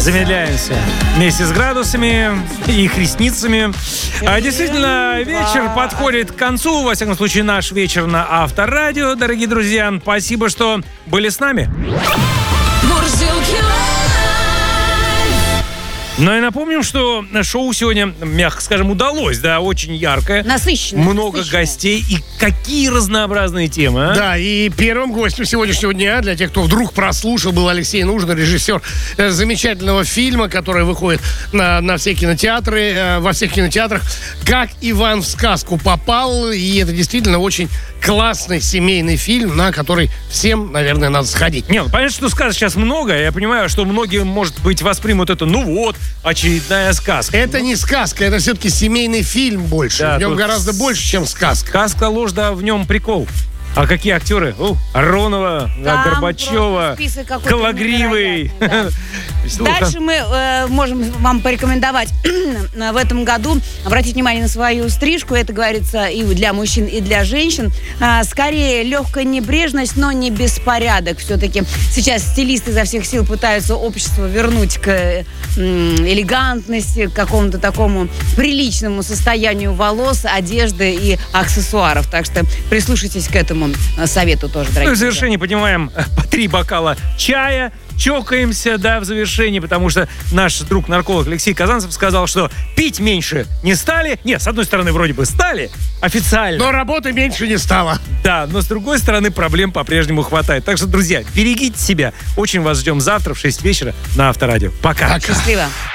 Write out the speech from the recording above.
Замедляемся вместе с градусами и их ресницами. Действительно, вечер подходит к концу. Во всяком случае, наш вечер на Авторадио. Дорогие друзья, спасибо, что были с нами. Ну и напомним, что шоу сегодня, мягко скажем, удалось, да, очень яркое. Насыщенное. Много гостей и какие разнообразные темы, а? Да, и первым гостем сегодняшнего дня, для тех, кто вдруг прослушал, был Алексей Нужный, режиссер замечательного фильма, который выходит на все кинотеатры, во всех кинотеатрах, «Как Иван в сказку попал». И это действительно очень классный семейный фильм, на который всем, наверное, надо сходить. Не, ну, понятно, что сказок сейчас много. Я понимаю, что многие, может быть, воспримут это, ну вот, очередная сказка. Это не сказка, это все-таки семейный фильм больше. Да, в нем тут гораздо больше, чем сказка. Сказка ложь, да, в нем прикол. А какие актеры? Аронова, Горбачева, Кологривый. Да. Дальше мы можем вам порекомендовать в этом году обратить внимание на свою стрижку. Это говорится и для мужчин, и для женщин. Скорее легкая небрежность, но не беспорядок. Все-таки сейчас стилисты изо всех сил пытаются общество вернуть к элегантности, к какому-то такому приличному состоянию волос, одежды и аксессуаров. Так что прислушайтесь к этому совету тоже, дорогие. Ну и в завершении поднимаем по 3 бокала чая, чокаемся, да, в завершении, потому что наш друг-нарколог Алексей Казанцев сказал, что пить меньше не стали. Нет, с одной стороны, вроде бы стали, официально. Но работы меньше не стало. Да, но с другой стороны, проблем по-прежнему хватает. Так что, друзья, берегите себя. Очень вас ждем завтра в 6 вечера на Авторадио. Пока. Счастливо.